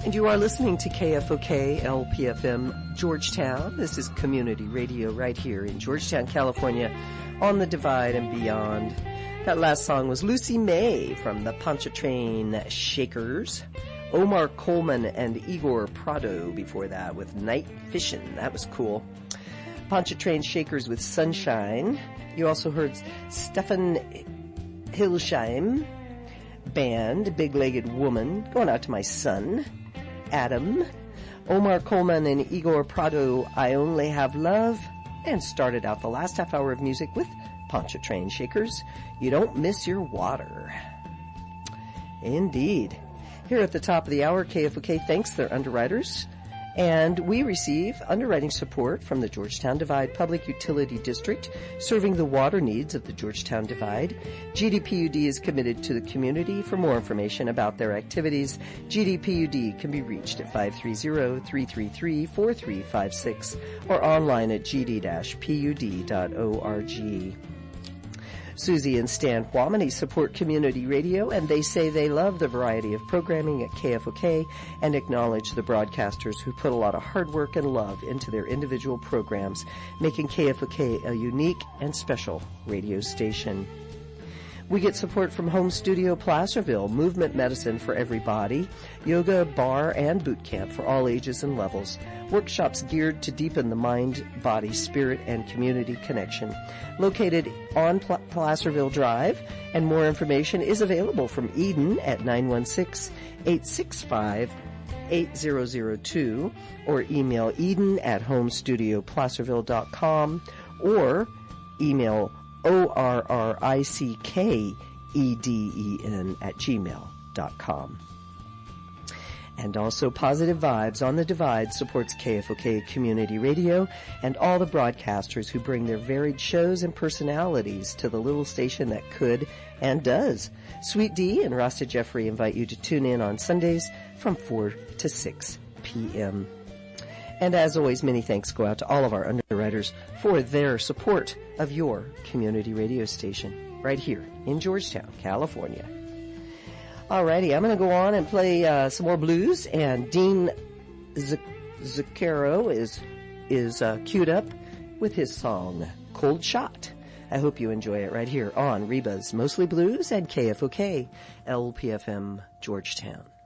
And you are listening to KFOK LPFM Georgetown. This is community radio right here in Georgetown, California, on the Divide and Beyond. That last song was Lucy May from the Pontchartrain Shakers. Omar Coleman and Igor Prado before that with Night Fishin'. That was cool. Pontchartrain Shakers with Sunshine. You also heard Stefan Hilsheim Band, Big-Legged Woman, going out to my son, Adam. Omar Coleman and Igor Prado, I Only Have Love, and started out the last half hour of music with Pontchartrain Shakers, You Don't Miss Your Water. Indeed. Here at the top of the hour, KFOK thanks their underwriters, and we receive underwriting support from the Georgetown Divide Public Utility District, serving the water needs of the Georgetown Divide. GDPUD is committed to the community. For more information about their activities, GDPUD can be reached at 530-333-4356 or online at gd-pud.org. Susie and Stan Huamini support community radio, and they say they love the variety of programming at KFOK and acknowledge the broadcasters who put a lot of hard work and love into their individual programs, making KFOK a unique and special radio station. We get support from Home Studio Placerville, movement medicine for everybody, yoga, bar, and boot camp for all ages and levels, workshops geared to deepen the mind, body, spirit, and community connection. Located on Placerville Drive, and more information is available from Eden at 916-865-8002 or email eden@homestudioplacerville.com or email ORRICKEDEN@gmail.com. And also Positive Vibes on the Divide supports KFOK Community Radio and all the broadcasters who bring their varied shows and personalities to the little station that could and does. Sweet D and Rasta Jeffrey invite you to tune in on Sundays from 4 to 6 p.m. And as always, many thanks go out to all of our underwriters for their support of your community radio station right here in Georgetown, California. Alrighty, I'm going to go on and play some more blues, and Dean Zucchero is queued up with his song, Cold Shot. I hope you enjoy it right here on Reba's Mostly Blues and KFOK LPFM Georgetown.